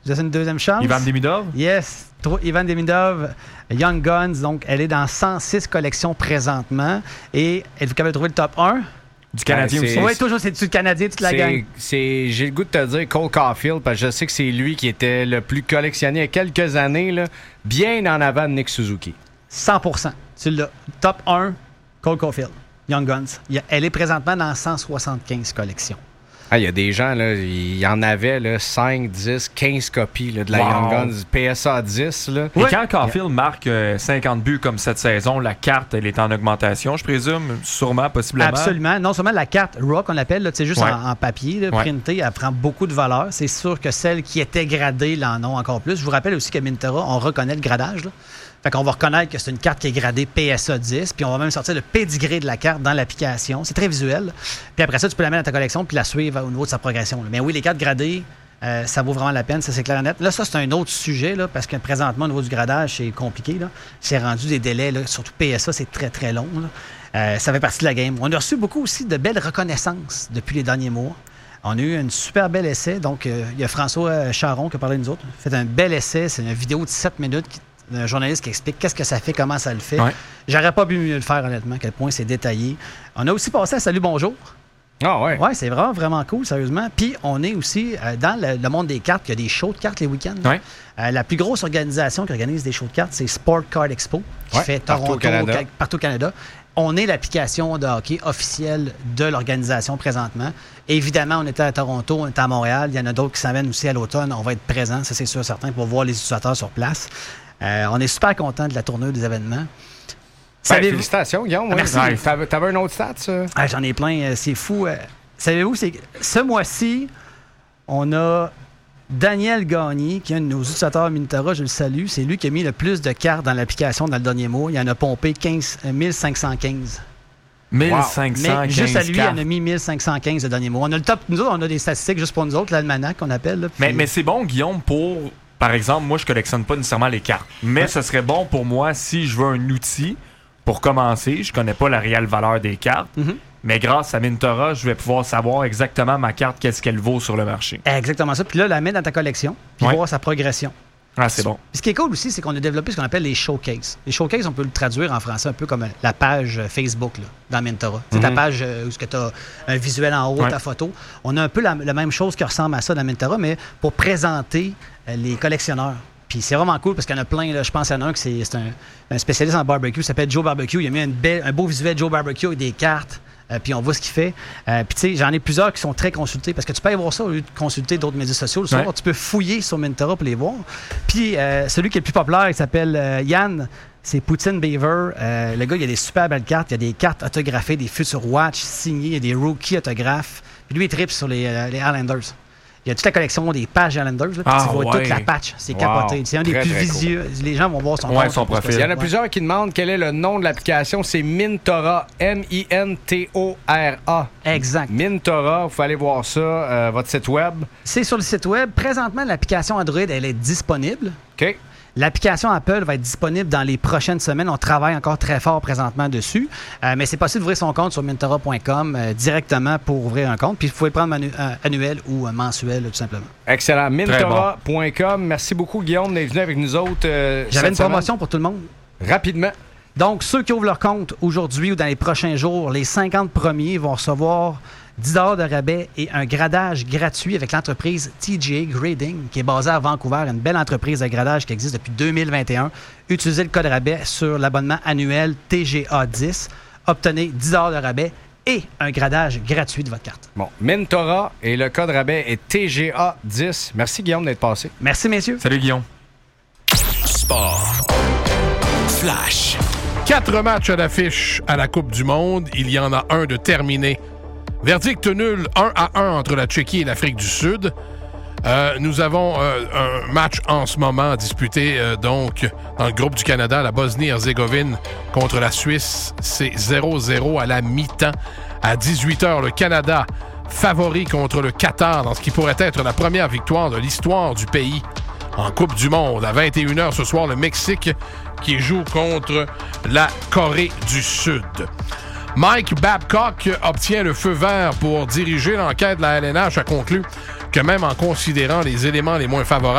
Je laisse une deuxième chance. Ivan Demidov? Yes. Ivan Demidov, Young Guns. Donc, elle est dans 106 collections présentement. Et êtes-vous capable de trouver le top 1? Du Canadien aussi. Oui, toujours, c'est du Canadien, toute la gang. J'ai le goût de te dire Cole Caulfield, parce que je sais que c'est lui qui était le plus collectionné il y a quelques années, là, bien en avant de Nick Suzuki. 100%. Tu l'as. Top 1, Cole Caulfield, Young Guns. Elle est présentement dans 175 collections. Il y a des gens, là, il y en avait là, 5, 10, 15 copies là, de la Young Guns, PSA 10. Là. Et quand Caulfield marque 50 buts comme cette saison, la carte, elle est en augmentation, je présume, sûrement, possiblement. Absolument. Non seulement la carte RAW, qu'on l'appelle, là, juste en papier, là, printée, elle prend beaucoup de valeur. C'est sûr que celles qui étaient gradées l'en ont encore plus. Je vous rappelle aussi qu'à Minterra, on reconnaît le gradage. Là. Fait qu'on va reconnaître que c'est une carte qui est gradée PSA 10, puis on va même sortir le pédigré de la carte dans l'application. C'est très visuel. Puis après ça, tu peux la mettre dans ta collection puis la suivre au niveau de sa progression. Là. Mais oui, les cartes gradées, ça vaut vraiment la peine, ça c'est clair et net. Là, ça, c'est un autre sujet, là, parce que présentement, au niveau du gradage, c'est compliqué. Là. C'est rendu des délais, là, surtout PSA, c'est très, très long. Là. Ça fait partie de la game. On a reçu beaucoup aussi de belles reconnaissances depuis les derniers mois. On a eu un super bel essai. Donc, il y a François Charon qui a parlé de nous autres. Il a fait un bel essai. C'est une vidéo de 7 minutes d'un journaliste qui explique qu'est-ce que ça fait, comment ça le fait. Ouais. J'aurais pas pu mieux le faire, honnêtement, à quel point c'est détaillé. On a aussi passé à Salut Bonjour. Ah ouais? Oui, c'est vraiment, vraiment cool, sérieusement. Puis, on est aussi dans le monde des cartes. Il y a des shows de cartes les week-ends. Ouais. La plus grosse organisation qui organise des shows de cartes, c'est Sport Card Expo, qui fait Toronto, partout au Canada. On est l'application de hockey officielle de l'organisation présentement. Évidemment, on était à Toronto, on était à Montréal. Il y en a d'autres qui s'en viennent aussi à l'automne. On va être présents, ça c'est sûr certain, pour voir les utilisateurs sur place. On est super content de la tournure des événements. Félicitations, Guillaume. Merci. T'avais un autre stat, ça? J'en ai plein. C'est fou. Savez-vous, ce mois-ci, on a Daniel Gagné, qui est un de nos utilisateurs Minterra, je le salue. C'est lui qui a mis le plus de cartes dans l'application dans le dernier mois. Il en a pompé 1515. 1515 Mais juste à lui, cartes. il en a mis 1515 le dernier mois. On a le top. Nous autres, on a des statistiques juste pour nous autres, l'almanach qu'on appelle. Là, puis... mais c'est bon, Guillaume, pour... Par exemple, moi, je collectionne pas nécessairement les cartes. Mais ce serait bon pour moi si je veux un outil pour commencer. Je connais pas la réelle valeur des cartes. Mm-hmm. Mais grâce à Minterra, je vais pouvoir savoir exactement ma carte, qu'est-ce qu'elle vaut sur le marché. Exactement ça. Puis là, la mettre dans ta collection, puis voir sa progression. Ah, c'est bon. Ce qui est cool aussi, c'est qu'on a développé ce qu'on appelle les showcases. Les showcases, on peut le traduire en français un peu comme la page Facebook là, dans Minterra. Mm-hmm. C'est ta page où tu as un visuel en haut, ta photo. On a un peu la même chose qui ressemble à ça dans Minterra, mais pour présenter les collectionneurs. Puis c'est vraiment cool parce qu'il y en a plein. Là, je pense qu'il y en a un qui c'est un spécialiste en barbecue, il s'appelle Joe Barbecue. Il a mis un beau visuel Joe Barbecue avec des cartes. Puis on voit ce qu'il fait. Puis tu sais, j'en ai plusieurs qui sont très consultés parce que tu peux aller voir ça au lieu de consulter d'autres médias sociaux. Le soir, tu peux fouiller sur Minterra pour les voir. Puis celui qui est le plus populaire, il s'appelle Yann. C'est Poutine Beaver. Le gars, il a des super belles cartes. Il y a des cartes autographiées, des Future Watch signées, il y a des rookie autographes. Puis lui, il tripe sur les Islanders. Il y a toute la collection des pages Islanders. Là, puis tu vois toute la patch. C'est capoté. C'est un des plus visueux. Cool. Les gens vont voir son profil. Il y en a plusieurs qui demandent quel est le nom de l'application. C'est Mintora. M-I-N-T-O-R-A. Exact. Mintora. Vous pouvez aller voir ça. Votre site web. C'est sur le site web. Présentement, l'application Android, elle est disponible. OK. L'application Apple va être disponible dans les prochaines semaines. On travaille encore très fort présentement dessus. Mais c'est possible d'ouvrir son compte sur minterra.com directement pour ouvrir un compte. Puis vous pouvez prendre annuel ou mensuel, tout simplement. Excellent. Minterra.com. Merci beaucoup, Guillaume, d'être venu avec nous autres. J'avais une promotion pour tout le monde. Rapidement. Donc, ceux qui ouvrent leur compte aujourd'hui ou dans les prochains jours, les 50 premiers vont recevoir 10 $ de rabais et un gradage gratuit avec l'entreprise TGA Grading, qui est basée à Vancouver, une belle entreprise de gradage qui existe depuis 2021. Utilisez le code rabais sur l'abonnement annuel TGA 10. Obtenez 10 $ de rabais et un gradage gratuit de votre carte. Bon, Minterra et le code rabais est TGA 10. Merci, Guillaume, d'être passé. Merci, messieurs. Salut, Guillaume. Sport. Flash. 4 matchs à l'affiche à la Coupe du Monde. Il y en a un de terminé. Verdict nul 1-1 entre la Tchéquie et l'Afrique du Sud. Nous avons un match en ce moment disputé donc dans le groupe du Canada, la Bosnie-Herzégovine contre la Suisse. C'est 0-0 à la mi-temps. À 18h, le Canada favori contre le Qatar dans ce qui pourrait être la première victoire de l'histoire du pays en Coupe du Monde. À 21h ce soir, le Mexique qui joue contre la Corée du Sud. Mike Babcock obtient le feu vert pour diriger l'enquête de la LNH, a conclu que même en considérant les éléments les moins favorables